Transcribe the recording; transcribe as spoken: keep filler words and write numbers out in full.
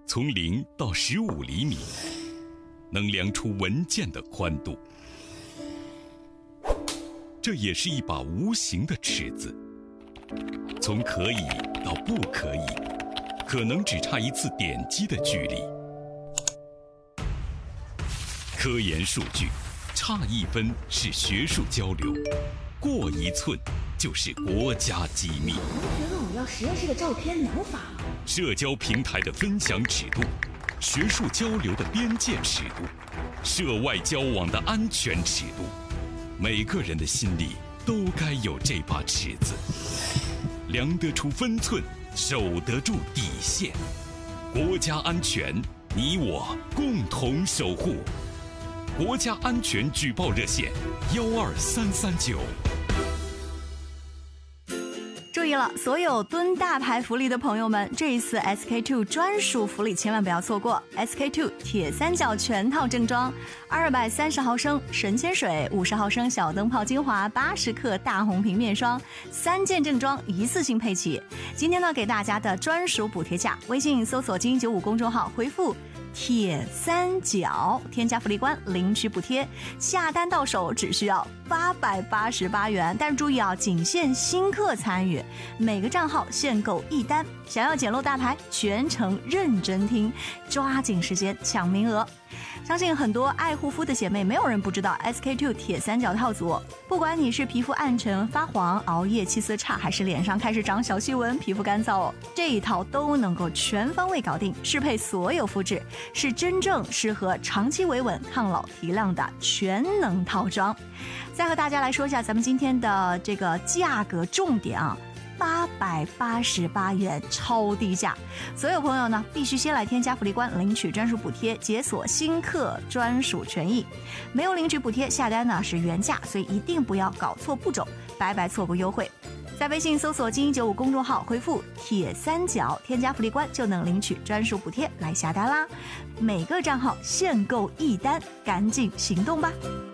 从零到十五厘米，能量出文件的宽度。这也是一把无形的尺子，从可以到不可以，可能只差一次点击的距离。科研数据，差一分是学术交流，过一寸就是国家机密。 觉得我要实验室的照片能发吗？ 社交平台的分享尺度，学术交流的边界尺度，涉外交往的安全尺度，每个人的心里都该有这把尺子，量得出分寸，守得住底线。国家安全，你我共同守护。国家安全举报热线：幺二三三九。 注意了，所有蹲大牌福利的朋友们，这一次 S K two 专属福利千万不要错过。S K two 铁三角全套正装，二百三十毫升神仙水，五十毫升小灯泡精华，八十克大红瓶面霜，三件正装一次性配齐。今天呢，给大家的专属补贴价，微信搜索金九五公众号回复铁三角，添加福利官领取补贴，下单到手只需要八百八十八元。但是注意啊，仅限新客参与，每个账号限购一单。想要捡漏大牌，全程认真听，抓紧时间抢名额。相信很多爱护肤的姐妹，没有人不知道 S K two 铁三角套组。不管你是皮肤暗沉发黄、熬夜气色差，还是脸上开始长小细纹、皮肤干燥哦，这一套都能够全方位搞定，适配所有肤质，是真正适合长期维稳、抗老提亮的全能套装。再和大家来说一下咱们今天的这个价格重点啊。八百八十八元，超低价！所有朋友呢，必须先来添加福利官领取专属补贴，解锁新客专属权益。没有领取补贴，下单呢是原价，所以一定不要搞错步骤，白白错过优惠。在微信搜索金一九五公众号回复铁三角，添加福利官就能领取专属补贴来下单啦！每个账号限购一单，赶紧行动吧！